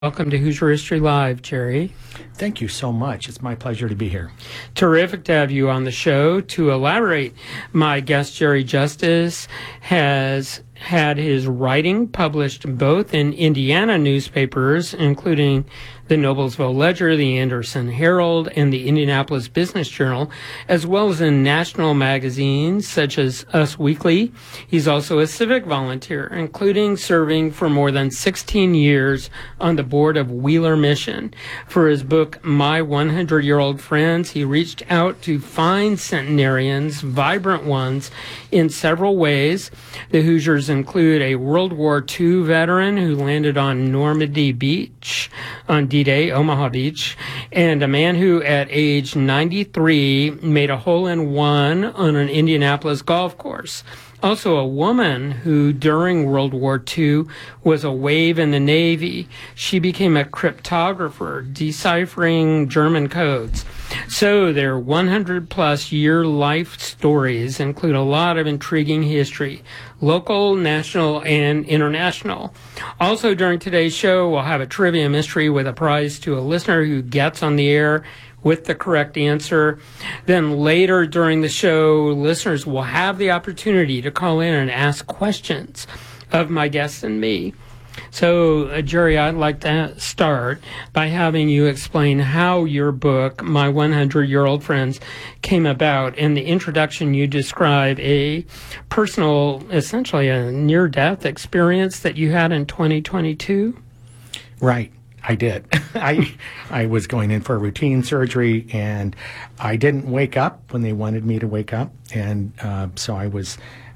Welcome to Hoosier History Live, Jerry. Thank you so much. It's my pleasure to be here. Terrific to have you on the show. To elaborate, my guest, Jerry Justice, has had his writing published both in Indiana newspapers, including the Noblesville Ledger, the Anderson Herald, and the Indianapolis Business Journal, as well as in national magazines such as Us Weekly. He's also a civic volunteer, including serving for more than 16 years on the board of Wheeler Mission. For his book, My 100-Year-Old Friends, he reached out to find centenarians, vibrant ones, in several ways. The Hoosiers include a World War II veteran who landed on Normandy Beach, on D-Day, Omaha Beach, and a man who at age 93 made a hole-in-one on an Indianapolis golf course. Also a woman who during World War II was a wave in the Navy. She became a cryptographer, deciphering German codes. So their 100-plus year life stories include a lot of intriguing history, local, national, and international. Also during today's show, we'll have a trivia mystery with a prize to a listener who gets on the air with the correct answer. Then later during the show, listeners will have the opportunity to call in and ask questions of my guests and me. So, Jerry, I'd like to start by having you explain how your book, My 100-Year-Old Friends, came about. In the introduction, you describe a personal, essentially a near-death experience that you had in 2022. Right. I did. I was going in for a routine surgery, and I didn't wake up when they wanted me to wake up, and so I was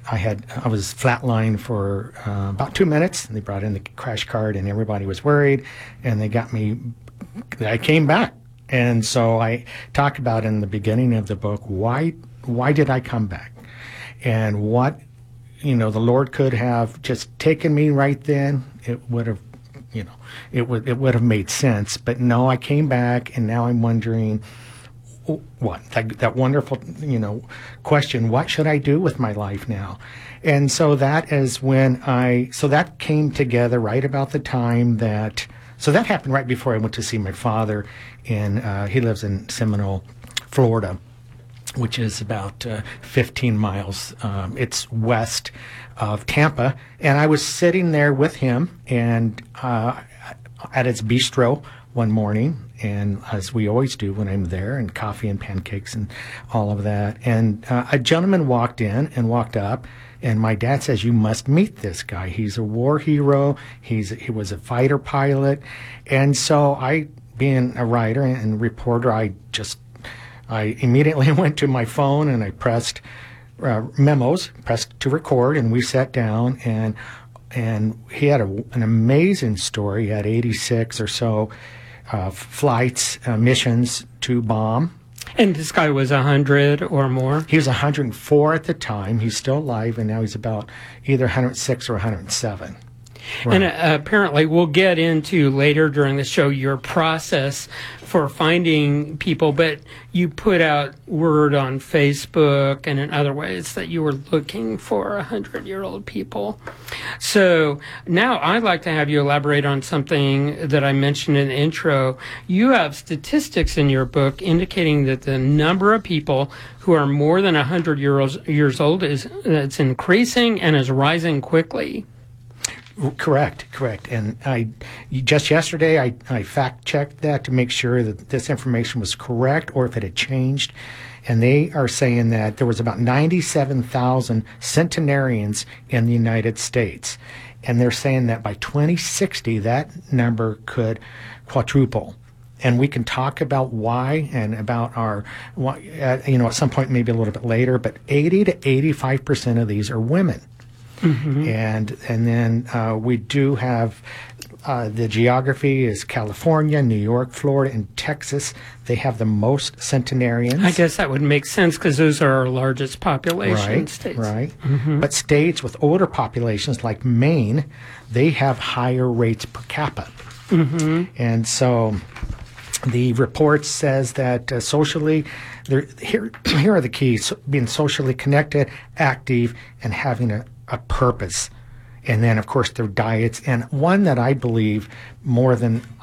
flatlined for about 2 minutes. And they brought in the crash cart, and everybody was worried, and they got me. I came back, and so I talk about in the beginning of the book why did I come back, and what the Lord could have just taken me right then. It would have. It would have made sense, but no, I came back, and now I'm wondering that wonderful, question, what should I do with my life now? And so that is when that came together right about the time that happened right before I went to see my father he lives in Seminole, Florida, which is about 15 miles. It's west of Tampa. And I was sitting there with him and at his bistro one morning, and as we always do when I'm there, and coffee and pancakes and all of that. And a gentleman walked up, and my dad says, "You must meet this guy. He's a war hero. He was a fighter pilot." And so I, being a writer and reporter, I immediately went to my phone and I pressed memos, pressed to record, and we sat down, and he had an amazing story. He had 86 or so flights, missions to bomb. And this guy was 100 or more? He was 104 at the time. He's still alive, and now he's about either 106 or 107. Right. And apparently we'll get into later during the show your process for finding people, but you put out word on Facebook and in other ways that you were looking for 100-year-old people. So now I'd like to have you elaborate on something that I mentioned in the intro. You have statistics in your book indicating that the number of people who are more than 100 years old it's increasing and is rising quickly. Correct. And just yesterday I fact-checked that to make sure that this information was correct or if it had changed. And they are saying that there was about 97,000 centenarians in the United States. And they're saying that by 2060, that number could quadruple. And we can talk about why and about at some point, maybe a little bit later, but 80 to 85% of these are women. Mm-hmm. And then we do have the geography is California, New York, Florida, and Texas. They have the most centenarians. I guess that would make sense because those are our largest population states. Right. Mm-hmm. But states with older populations like Maine, they have higher rates per capita. Mm-hmm. And so the report says that socially, here are the keys: being socially connected, active, and having a purpose and then of course their diets. And one that I believe more than